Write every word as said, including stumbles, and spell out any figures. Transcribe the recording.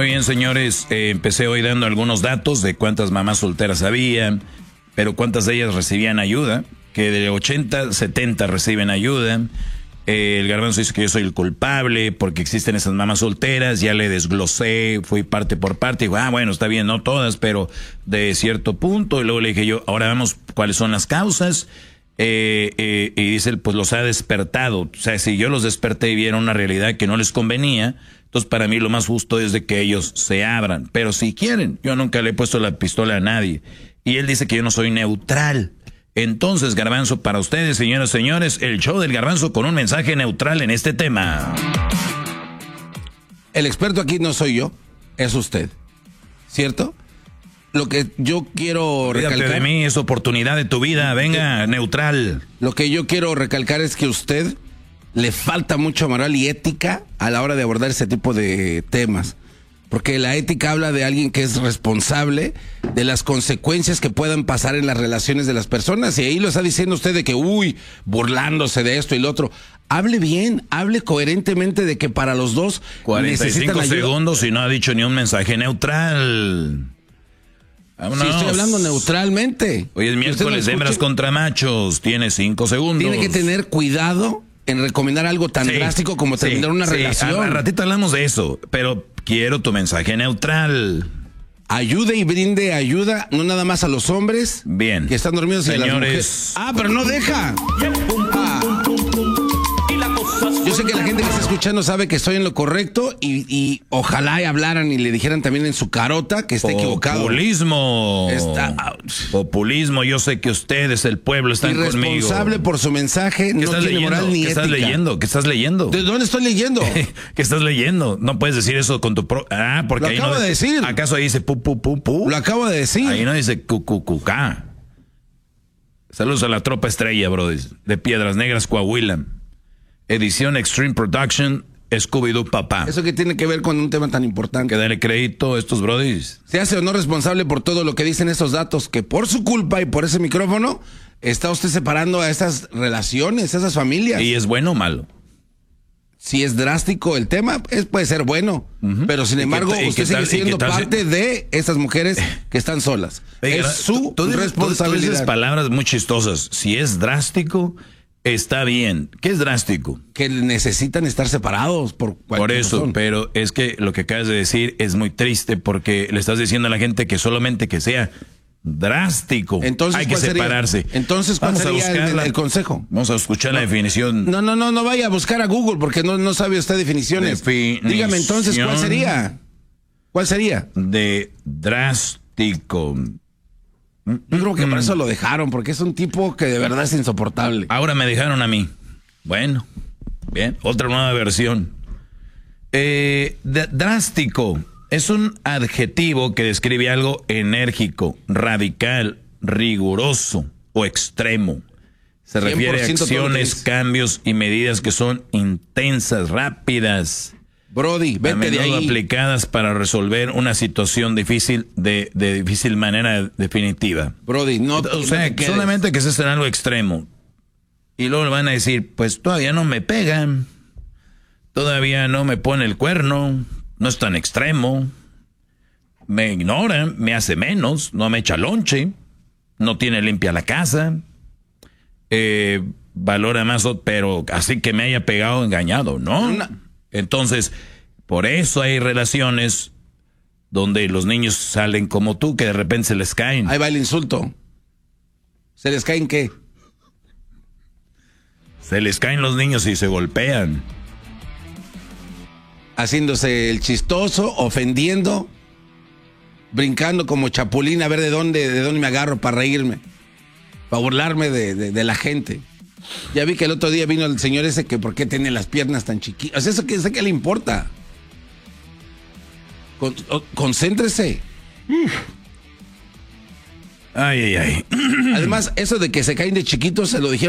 Muy bien, señores, eh, empecé hoy dando algunos datos de cuántas mamás solteras había, pero cuántas de ellas recibían ayuda, que de ochenta, setenta reciben ayuda. Eh, el Garbanzo dice que yo soy el culpable porque existen esas mamás solteras, ya le desglosé, fui parte por parte, y digo, ah, bueno, está bien, no todas, pero de cierto punto, y luego le dije yo, ahora vamos cuáles son las causas. Eh, eh, y dice, pues los ha despertado. O sea, si yo los desperté y vieron una realidad que no les convenía, entonces para mí lo más justo es de que ellos se abran. Pero si quieren, yo nunca le he puesto la pistola a nadie. Y él dice que yo no soy neutral. Entonces, Garbanzo, para ustedes, señoras y señores, el show del Garbanzo con un mensaje neutral en este tema. El experto aquí no soy yo, es usted, ¿cierto? Lo que yo quiero recalcar... Olvídate de mí, es oportunidad de tu vida, venga, neutral. Lo que yo quiero recalcar es que a usted le falta mucha moral y ética a la hora de abordar ese tipo de temas. Porque la ética habla de alguien que es responsable de las consecuencias que puedan pasar en las relaciones de las personas. Y ahí lo está diciendo usted de que, uy, burlándose de esto y lo otro. Hable bien, hable coherentemente de que para los dos cuarenta y cinco segundos y no ha dicho ni un mensaje neutral. Vámonos. Sí, estoy hablando neutralmente. Hoy es miércoles de hembras contra machos. Tiene cinco segundos. Tiene que tener cuidado en recomendar algo tan sí, drástico como sí, terminar una sí. relación. A, a ratito hablamos de eso, pero quiero tu mensaje neutral. Ayude y brinde ayuda, no nada más a los hombres. Bien. Que están dormidos y a las Señores. mujeres. Ah, pero no deja. Ah. Yo sé que la gente que está escuchando sabe que estoy en lo correcto y, y ojalá y hablaran y le dijeran también en su carota que está equivocado. Populismo. Está... Populismo. Yo sé que ustedes, el pueblo, están conmigo. Irresponsable por su mensaje, no tiene leyendo? moral ni ¿Qué ética. estás leyendo? ¿Qué estás leyendo? ¿De dónde estoy leyendo? ¿Qué estás leyendo? No puedes decir eso con tu pro... Ah, porque lo ahí acabo no... de decir. ¿Acaso ahí dice pu, pu, pu, pu? Lo acabo de decir. Ahí no dice cu, cu, cu, ca. Saludos a la tropa estrella, bro, de Piedras Negras, Coahuila. Edición Extreme Production, Scooby-Doo Papá. ¿Eso qué tiene que ver con un tema tan importante? Que darle crédito a estos brodis. ¿Se hace o no responsable por todo lo que dicen esos datos? Que por su culpa y por ese micrófono está usted separando a esas relaciones, a esas familias. ¿Y es bueno o malo? Si es drástico el tema, es, puede ser bueno. Uh-huh. Pero sin embargo, ¿Y usted tal, sigue siendo parte de esas mujeres que están solas. Oiga, es su tú, tú, responsabilidad. Tú dices palabras muy chistosas. Si es drástico... Está bien. ¿Qué es drástico? Que necesitan estar separados por Por eso, razón. Pero es que lo que acabas de decir es muy triste porque le estás diciendo a la gente que solamente que sea drástico Entonces, hay que separarse. Sería? Entonces, ¿cuál Vamos sería a el, el consejo? Vamos a escuchar no, la definición. No, no, no, no vaya a buscar a Google porque no, no sabe usted definiciones. Definición Dígame entonces, ¿cuál sería? ¿Cuál sería? De drástico. Yo creo que por eso lo dejaron, porque es un tipo que de verdad es insoportable. Ahora me dejaron a mí. Bueno, bien, otra nueva versión. Eh, de, drástico es un adjetivo que describe algo enérgico, radical, riguroso o extremo. Se refiere a acciones, cambios y medidas que son intensas, rápidas. Brody, vete a menudo de ahí. aplicadas para resolver una situación difícil de, de difícil manera definitiva. Brody, no. O sea, no que solamente que se esté en algo extremo. Y luego le van a decir, pues todavía no me pegan, todavía no me pone el cuerno, no es tan extremo, me ignora, me hace menos, no me echa lonche, no tiene limpia la casa, eh, valora más, pero así que me haya pegado engañado, ¿no? no. Entonces, por eso hay relaciones donde los niños salen como tú, que de repente se les caen. Ahí va el insulto. ¿Se les caen qué? Se les caen los niños y se golpean. Haciéndose el chistoso, ofendiendo, brincando como chapulín a ver de dónde, de dónde me agarro para reírme, para burlarme de, de, de la gente. Ya vi que el otro día vino el señor ese que por qué tiene las piernas tan chiquitas. O sea, eso que sé que le importa. Con, o, concéntrese. Ay, ay, ay. Además, eso de que se caen de chiquitos se lo dijeron